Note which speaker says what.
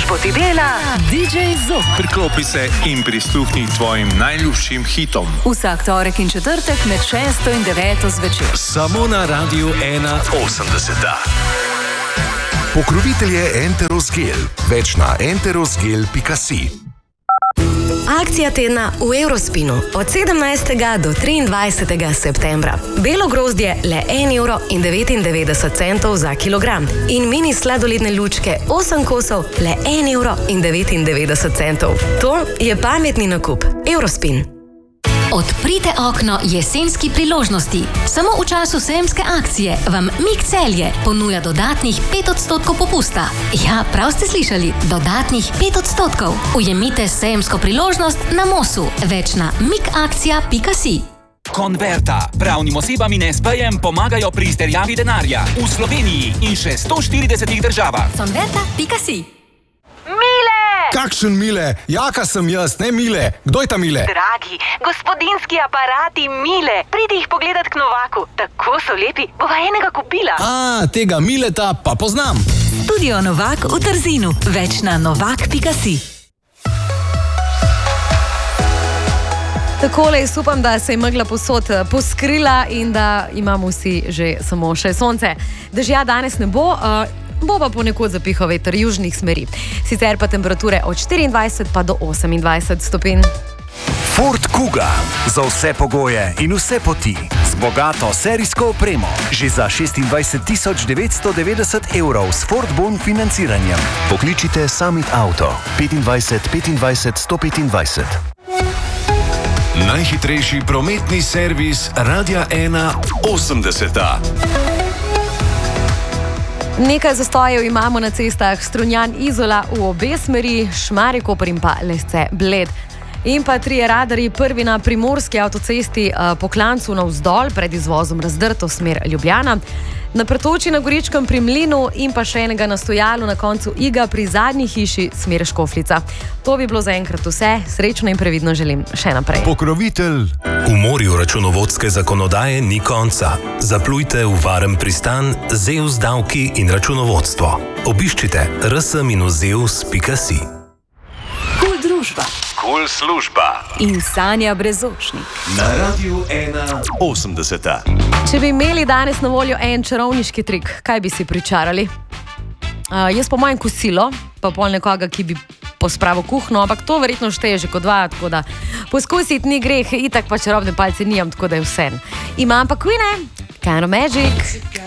Speaker 1: Potidela, DJ Zok.
Speaker 2: Priklopi se in prisluhni tvojim najljubšim hitom.
Speaker 1: Vsak torek in četrtek med 6 in 9 zvečer.
Speaker 3: Samo na Radiu 1.80.
Speaker 4: Pokrovitelj je Enterosgel. Več na enterosgel.si.
Speaker 5: Akcija tedna v Eurospinu od 17. do 23. septembra. Belo grozdje le 1,99 € za kilogram in mini sladoledne lučke 8 kosov le 1,99 €. To je pametni nakup. Eurospin.
Speaker 6: Odprite okno jesenski priložnosti. Samo v času sejemske akcije vam Mik Celje ponuja dodatnih 5% popusta. Ja, prav ste slišali, dodatnih 5%. Ujemite sejemsko priložnost na Mosu. Več na mikakcija.si.
Speaker 7: Konverta. Pravnim osebam in SP-jem pomagajo pri izterjavi denarja. V Sloveniji in še 140 državah.
Speaker 6: Konverta.si.
Speaker 8: Kakšen Mile? Jaka sem jaz, ne Mile. Kdo je ta Mile?
Speaker 9: Dragi, gospodinski aparati Mile. Pridi jih pogledat k Novaku. Tako so lepi, bova enega kupila.
Speaker 8: Tega Mileta pa poznam.
Speaker 1: Studio Novak v Trzinu. Več na novak.si. Takole, jaz upam, da se je megla posod poskrila in da imamo vsi že samo še sonce. Dežja danes ne bo, bo pa ponekod zapihal veter južnih smeri. Sicer pa temperature od 24 pa do 28 stopinj.
Speaker 10: Ford Kuga. Za vse pogoje in vse poti. Z bogato serijsko opremo. Že za 26.990 € s Ford Bon financiranjem. Pokličite Summit Auto 25 25 125.
Speaker 3: Najhitrejši prometni servis Radia 1.80.
Speaker 1: Nekaj zastojev imamo na cestah Strunjan-Izola v obe smeri, Šmarje-Koper in pa Lesce-Bled. In pa 3 radarji, prvi na primorski avtocesti po klancu navzdol pred izvozom Razdrto smer Ljubljana, na pretoči na Goričkem pri Mlinu in pa še enega na stojalu na koncu Iga pri zadnji hiši smer Škofljica. To bi bilo zaenkrat vse, srečno in previdno želim še naprej.
Speaker 3: Pokrovitelj. V morju računovodske zakonodaje ni konca. Zaplujte v varen pristan ZEUS davki in računovodstvo. Obiščite rs-zeus.si.
Speaker 1: Kul družba.
Speaker 3: Kul služba.
Speaker 1: In Sanja Brezočnik.
Speaker 3: Na Radiu 1.80.
Speaker 1: Če bi imeli danes na voljo en čarovniški trik, kaj bi si pričarali? Jaz po mojem kosilo, pa pol nekoga, ki bi pospravil kuhno, ampak to verjetno šteje že kot 2, tako da poskusiti ni greh, itak pa čarobne palce nijam, tako da je vse. Imam pa Queen, Kind of Magic.